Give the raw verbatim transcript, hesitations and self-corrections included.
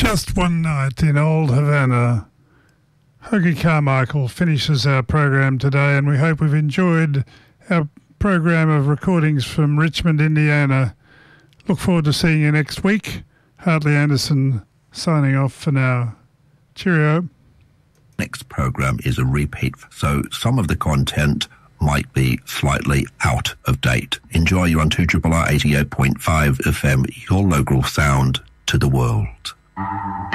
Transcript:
Just One Night in Old Havana. Hoagie Carmichael finishes our program today, and we hope we've enjoyed our program of recordings from Richmond, Indiana. Look forward to seeing you next week. Hartley Anderson signing off for now. Cheerio. Next program is a repeat, so some of the content might be slightly out of date. Enjoy you on two R R R eighty-eight point five F M, your local sound to the world.